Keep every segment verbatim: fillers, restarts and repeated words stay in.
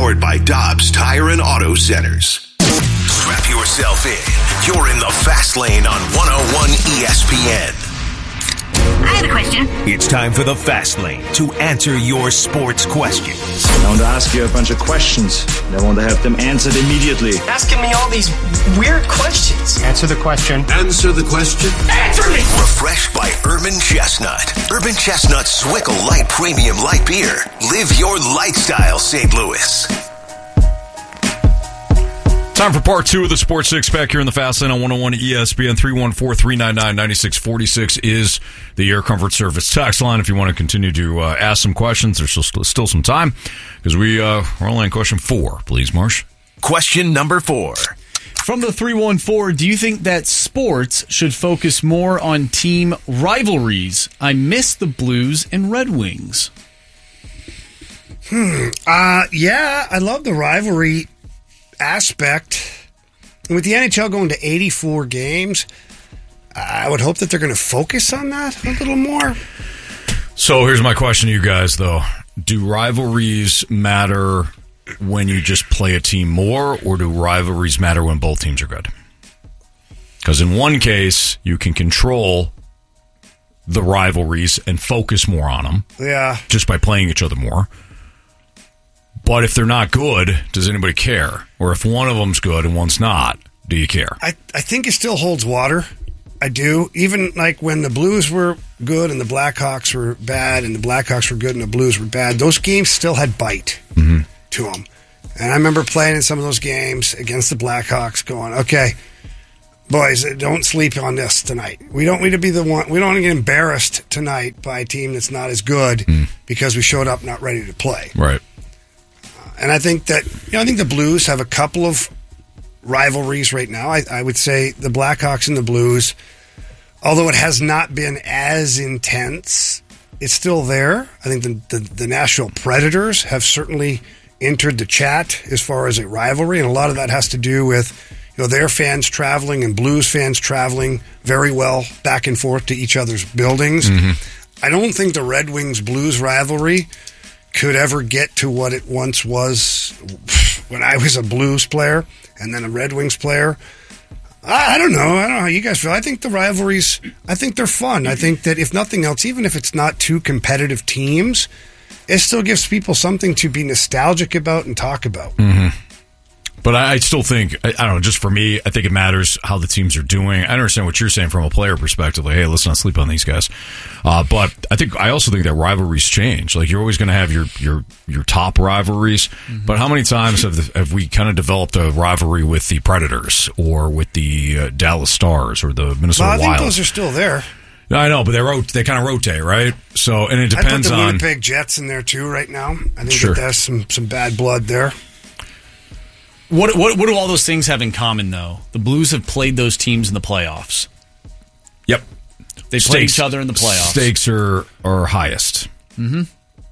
powered by Dobbs Tire and Auto Centers. Strap yourself in. You're in the Fast Lane on one oh one E S P N. I have a question. It's time for the Fast Lane to answer your sports questions. I want to ask you a bunch of questions. I want to have them answered immediately. Asking me all these weird questions. Answer the question. Answer the question. Answer me! Refreshed by Urban Chestnut. Urban Chestnut Swickle Light Premium Light Beer. Live your lifestyle, Saint Louis. Time for part two of the Sports Six Pack here in the Fast Lane on one oh one E S P N. Three one four, three nine nine, nine six four six is the Air Comfort Service text line if you want to continue to uh, ask some questions. There's still, still some time because we, uh, we're only on question four. Please, Marsh. Question number four. From the three one four, do you think that sports should focus more on team rivalries? I miss the Blues and Red Wings. Hmm. Uh, yeah, I love the rivalry aspect. With the N H L going to eighty-four games, I would hope that they're going to focus on that a little more. So here's my question to you guys, though. Do rivalries matter when you just play a team more, or do rivalries matter when both teams are good? Because in one case, you can control the rivalries and focus more on them. Yeah. Just by playing each other more. But if they're not good, does anybody care? Or if one of them's good and one's not, do you care? I, I think it still holds water. I do. Even like when the Blues were good and the Blackhawks were bad and the Blackhawks were good and the Blues were bad, those games still had bite mm-hmm. to them. And I remember playing in some of those games against the Blackhawks going, okay, boys, don't sleep on this tonight. We don't need to be the one. We don't want to get embarrassed tonight by a team that's not as good mm. because we showed up not ready to play. Right. And I think that, you know, I think the Blues have a couple of rivalries right now. I, I would say the Blackhawks and the Blues, although it has not been as intense, it's still there. I think the, the, the Nashville Predators have certainly entered the chat as far as a rivalry, and a lot of that has to do with, you know, their fans traveling and Blues fans traveling very well back and forth to each other's buildings. Mm-hmm. I don't think the Red Wings Blues rivalry could ever get to what it once was when I was a Blues player and then a Red Wings player. I, I don't know. I don't know how you guys feel. I think the rivalries, I think they're fun. I think that if nothing else, even if it's not two competitive teams, it still gives people something to be nostalgic about and talk about. Mm-hmm. But I still think, I don't know, just for me, I think it matters how the teams are doing. I understand what you're saying from a player perspective. Like, hey, let's not sleep on these guys. Uh, but I think I also think that rivalries change. Like, you're always going to have your your your top rivalries. Mm-hmm. But how many times have the, have we kind of developed a rivalry with the Predators or with the uh, Dallas Stars or the Minnesota well, I Wild? think those are still there. No, I know, but they rot- they kind of rotate, right? So, and it depends on. I put the Winnipeg Jets in there too right now. I think sure. that there's some some bad blood there. What, what what do all those things have in common, though? The Blues have played those teams in the playoffs. Yep. They play each other in the playoffs. Stakes are, are highest. Mm-hmm.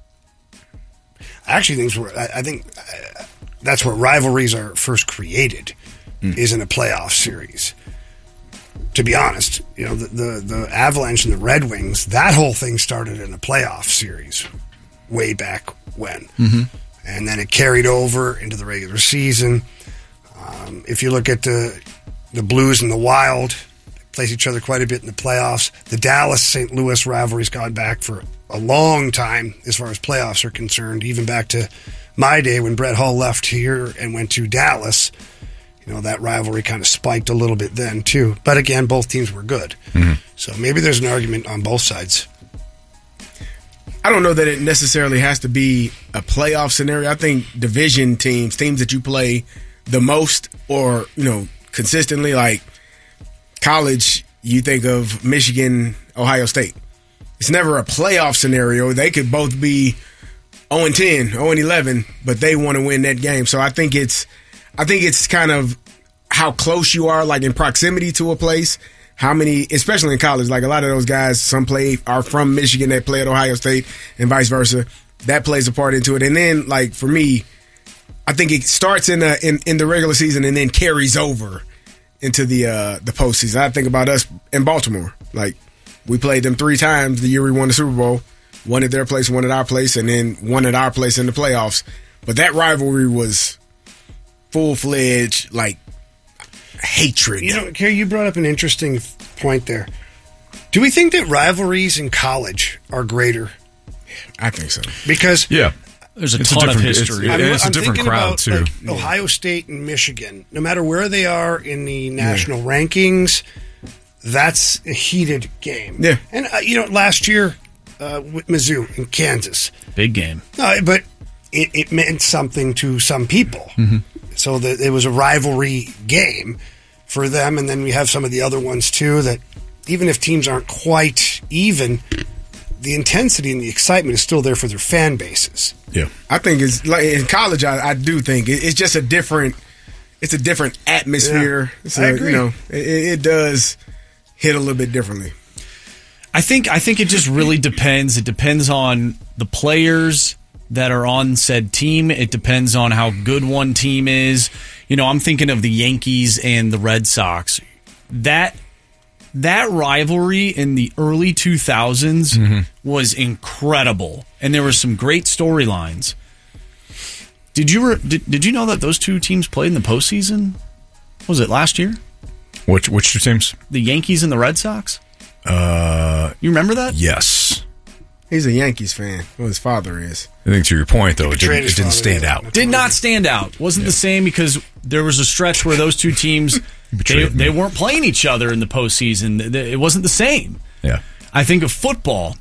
I actually think, I, I think uh, that's where rivalries are first created, mm. is in a playoff series. To be honest, you know, the, the, the Avalanche and the Red Wings, that whole thing started in a playoff series way back when. Mm-hmm. And then it carried over into the regular season. Um, if you look at the the Blues and the Wild, they play each other quite a bit in the playoffs. The Dallas-Saint Louis rivalry's gone back for a long time as far as playoffs are concerned, even back to my day when Brett Hull left here and went to Dallas. You know, that rivalry kind of spiked a little bit then, too. But again, both teams were good. Mm-hmm. So maybe there's an argument on both sides. I don't know that it necessarily has to be a playoff scenario. I think division teams, teams that you play the most or, you know, consistently, like college, you think of Michigan, Ohio State. It's never a playoff scenario. They could both be oh and ten, oh and eleven, but they want to win that game. So I think it's I think it's kind of how close you are, like in proximity to a place. How many, especially in college, like a lot of those guys, some play are from Michigan that play at Ohio State and vice versa. That plays a part into it. And then, like, for me, I think it starts in, the, in in the regular season and then carries over into the uh, the postseason. I think about us in Baltimore. Like, we played them three times the year we won the Super Bowl. One at their place, one at our place, and then one at our place in the playoffs. But that rivalry was full fledged, like hatred. You know, Kerry, you brought up an interesting point there. Do we think that rivalries in college are greater? I think so. Because Yeah. There's a It's ton of different- history. it's- I'm, it's a I'm different thinking crowd, about, too. like, Ohio State and Michigan, no matter where they are in the national rankings, that's a heated game. Yeah. And, uh, you know, last year uh, with Mizzou in Kansas, Big game. no, but it, it meant something to some people. So that it was a rivalry game for them. And then we have some of the other ones, too, that even if teams aren't quite even, the intensity and the excitement is still there for their fan bases. Yeah. I think it's like in college. I, I do think it, it's just a different. It's a different atmosphere. Yeah, so, I agree. You know, it, it does hit a little bit differently. I think I think it just really depends. It depends on the players that are on said team. It depends on how good one team is. You know, I'm thinking of the Yankees and the Red Sox. That that rivalry in the early two thousands was incredible, and there were some great storylines. Did you re- did, did you know that those two teams played in the postseason? Was it last year? Which which two teams? The Yankees and the Red Sox? Uh, You remember that? yes. He's a Yankees fan. Well, his father is. I think to your point though, it betrayed didn't, his it didn't father, stand yeah. out. Did not stand out. Wasn't the same because there was a stretch where those two teams they, Betrayed me. they weren't playing each other in the postseason. Th- th- It wasn't the same. Yeah. I think of football.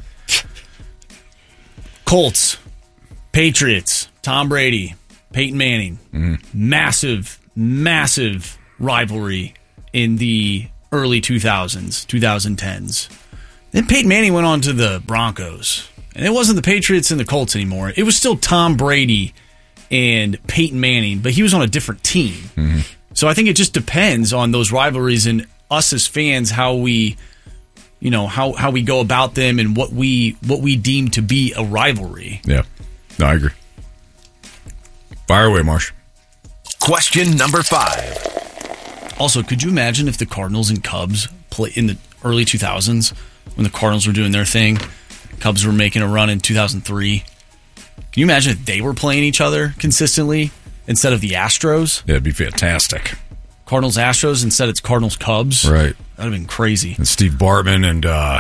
Colts, Patriots, Tom Brady, Peyton Manning. Massive, massive rivalry in the early two thousands, twenty tens. Then Peyton Manning went on to the Broncos. And it wasn't the Patriots and the Colts anymore. It was still Tom Brady and Peyton Manning, but he was on a different team. So I think it just depends on those rivalries and us as fans, how we, you know, how, how we go about them and what we what we deem to be a rivalry. Yeah. No, I agree. Fire away, Marsh. Question number five. Also, could you imagine if the Cardinals and Cubs play in the early two thousands when the Cardinals were doing their thing? Cubs were making a run in two thousand three. Can you imagine if they were playing each other consistently instead of the Astros? Yeah, it'd be fantastic. Cardinals Astros instead it's Cardinals Cubs. Right. That'd have been crazy. And Steve Bartman and uh,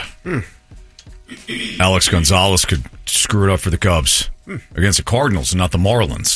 Alex Gonzalez could screw it up for the Cubs against the Cardinals and not the Marlins.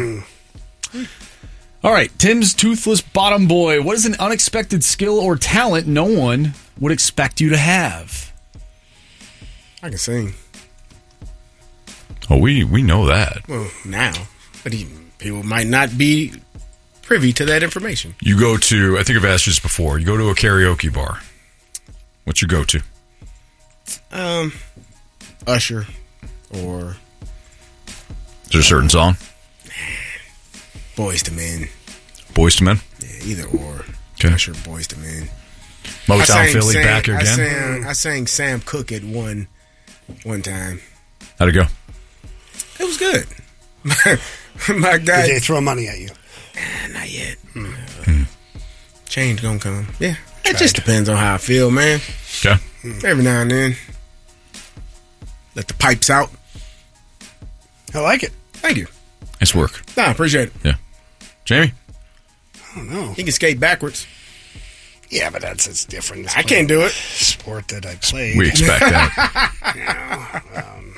All right, Tim's Toothless Bottom Boy. What is an unexpected skill or talent no one would expect you to have? I can sing. Oh, we we know that. Well, now, but he, people might not be privy to that information. You go to, I think I've asked you this before, you go to a karaoke bar. What's your go-to? Um, Usher, or Is there a certain song? Boys to Men. Boys to Men? Yeah, either or. Okay. Usher, Boys to Men. Motown I sang Philly Sam, back again? I sang, I sang Sam Cooke at one one time. How'd it go? It was good. My guy, Did they throw money at you? not yet. Uh, change gonna come. Yeah, it just depends on how I feel, man. Okay. Every now and then, let the pipes out. I like it. Thank you. Nice work. Nah, appreciate it. Yeah. Jamie? I don't know. He can skate backwards. Yeah, but that's it's different. It's I can't do it. sport that I played. We expect that. um,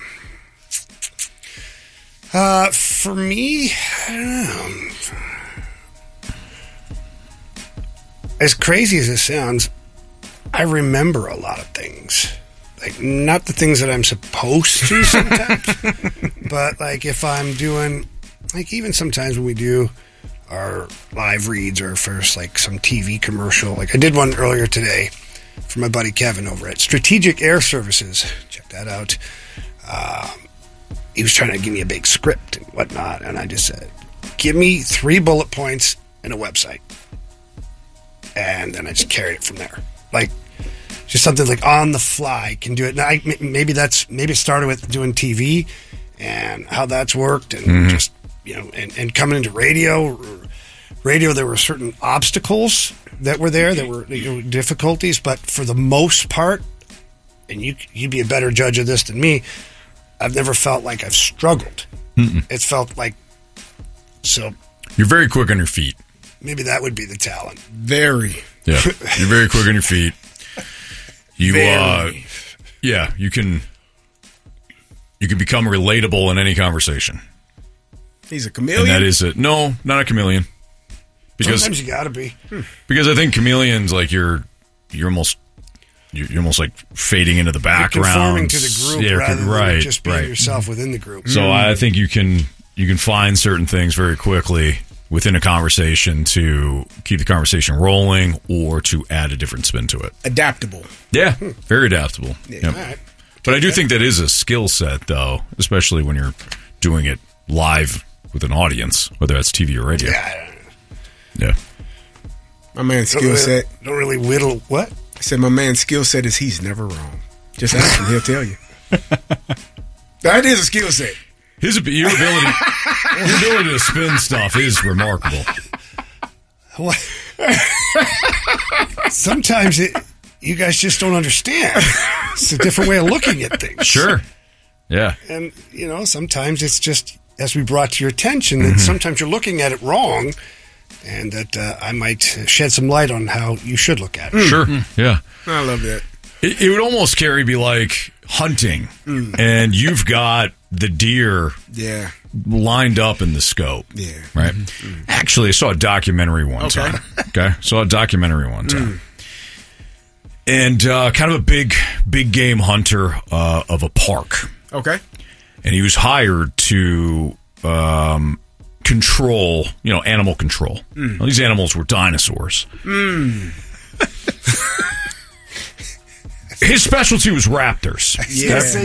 uh, for me, I don't know. As crazy as it sounds, I remember a lot of things. Like, not the things that I'm supposed to sometimes, but like if I'm doing, like even sometimes when we do our live reads or first like some T V commercial, like I did one earlier today for my buddy Kevin over at Strategic Air Services. Check that out. Um, he was trying to give me a big script and whatnot, and I just said, give me three bullet points and a website. And then I just carried it from there. Like, just something like on the fly, can do it. Now, I, maybe that's maybe it started with doing T V and how that's worked, and Mm-hmm. just you know, and, and coming into radio. Radio, there were certain obstacles that were there, that were you know, difficulties, but for the most part, and you you'd be a better judge of this than me, I've never felt like I've struggled Mm-mm. It's felt like so. You're very quick on your feet. Maybe that would be the talent. Very. Yeah, you're very quick on your feet. You, Very. uh, yeah, you can, you can become relatable in any conversation. He's a chameleon. And that is it. No, not a chameleon. Because Sometimes you got to be. because I think chameleons, like you're, you're almost, you're, you're almost like fading into the You're background, conforming to the group Yeah, rather right, than just being right. yourself within the group. So I think you can you can find certain things very quickly within a conversation to keep the conversation rolling or to add a different spin to it. Adaptable. Yeah, very adaptable. Yep. All right. But I do think that is a skill set, though, especially when you're doing it live with an audience, whether that's T V or radio. Yeah. Yeah. My man's Don't skill really, set. don't really whittle. What? I said my man's skill set is he's never wrong. Just ask him, he'll tell you. That is a skill set. His ab- your ability, your ability to spin stuff is remarkable. What? Sometimes it, you guys just don't understand. It's a different way of looking at things. Sure. Yeah. And, you know, sometimes it's just, as we brought to your attention, that sometimes you're looking at it wrong, and that uh, I might shed some light on how you should look at it. Sure. Yeah. I love that. It, it would almost, Carrie, be like hunting, and you've got the deer Yeah. lined up in the scope. Yeah. Right? Actually, I saw a documentary one Okay. time. Okay? Saw a documentary one time. And uh, kind of a big, big game hunter uh, of a park. Okay. And he was hired to um, control, you know, animal control. Well, these animals were dinosaurs. His specialty was raptors. Yeah.